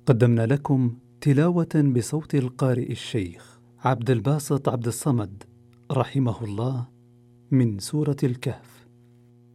قدمنا لكم تلاوة بصوت القارئ الشيخ عبد الباسط عبد الصمد رحمه الله من سورة الكهف.